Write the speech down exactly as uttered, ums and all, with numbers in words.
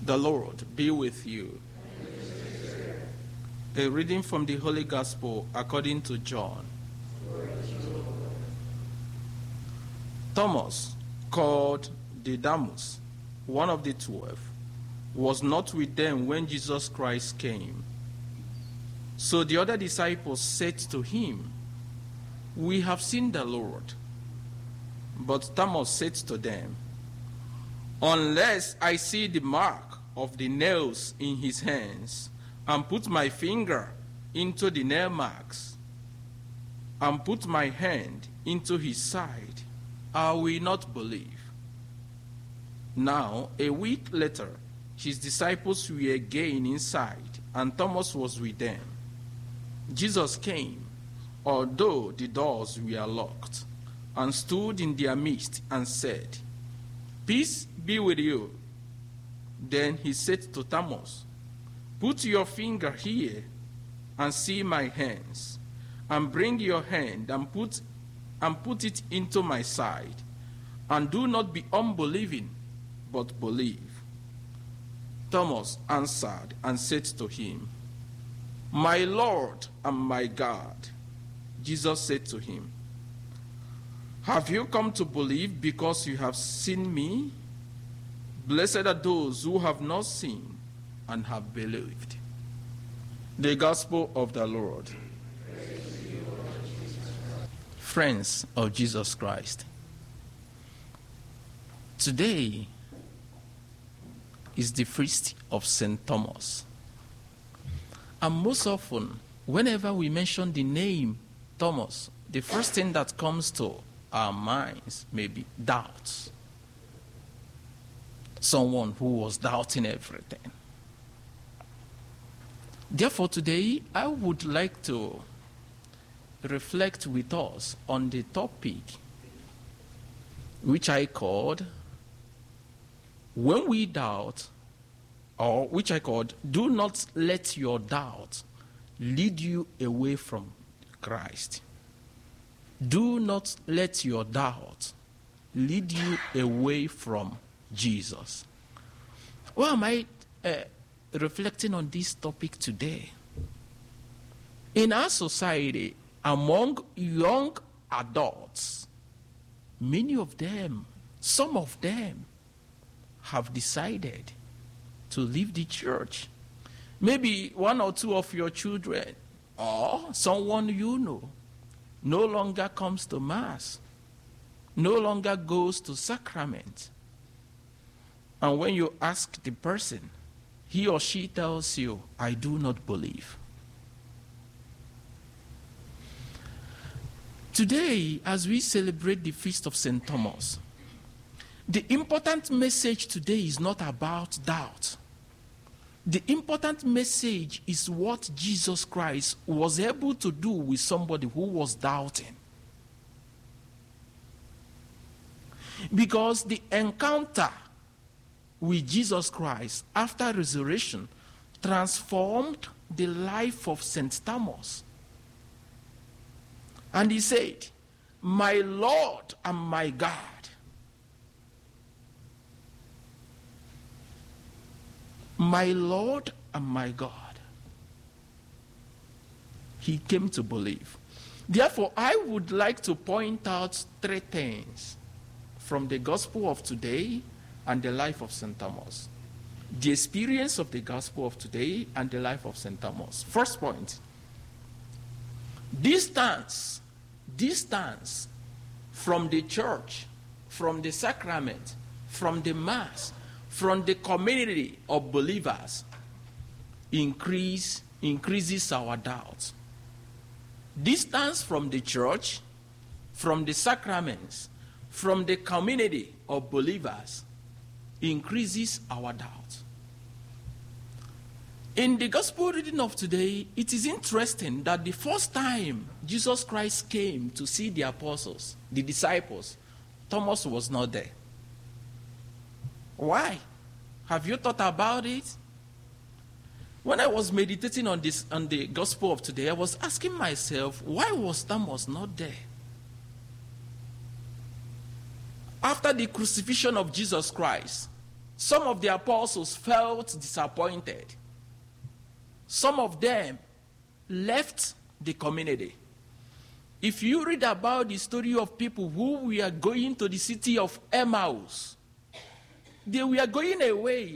The Lord be with you. A reading from the Holy Gospel according to John. Thomas, called Didymus, one of the twelve, was not with them when Jesus Christ came. So the other disciples said to him, "We have seen the Lord." But Thomas said to them, "Unless I see the mark of the nails in his hands, and put my finger into the nail marks, and put my hand into his side, I will not believe." Now, a week later, his disciples were again inside, and Thomas was with them. Jesus came, although the doors were locked, and stood in their midst and said, "Peace be with you." Then he said to Thomas, "Put your finger here and see my hands, and bring your hand and put and put it into my side, and do not be unbelieving, but believe." Thomas answered and said to him, "My Lord and my God." Jesus said to him, "Have you come to believe because you have seen me? Blessed are those who have not seen and have believed." The Gospel of the Lord. Friends of Jesus Christ, today is the feast of Saint Thomas. And most often, whenever we mention the name Thomas, the first thing that comes to our minds may be doubt. Someone who was doubting everything. Therefore, today I would like to reflect with us on the topic which I called "When we doubt," or which I called "Do not let your doubt lead you away from Christ." Do not let your doubt lead you away from Jesus. Why am I uh, reflecting on this topic today? In our society, among young adults, many of them, some of them, have decided to leave the church. Maybe one or two of your children or someone you know no longer comes to Mass, no longer goes to sacrament. And when you ask the person, he or she tells you, "I do not believe." Today, as we celebrate the Feast of Saint Thomas, the important message today is not about doubt. The important message is what Jesus Christ was able to do with somebody who was doubting. Because the encounter with Jesus Christ after resurrection transformed the life of Saint Thomas. And he said, "My Lord and my God." My Lord and my God. He came to believe. Therefore, I would like to point out three things from the gospel of today and the life of Saint Thomas. The experience of the gospel of today and the life of Saint Thomas. First point, distance, distance from the church, from the sacrament, from the Mass, from the community of believers increase, increases our doubts. Distance from the church, from the sacraments, from the community of believers increases our doubts. In the gospel reading of today, it is interesting that the first time Jesus Christ came to see the apostles, the disciples, Thomas was not there. Why? Have you thought about it? When I was meditating on this, on the gospel of today, I was asking myself, why was Thomas not there? After the crucifixion of Jesus Christ, Some of the apostles felt disappointed. Some of them left the community. If you read about the story of people who were going to the city of Emmaus, they were going away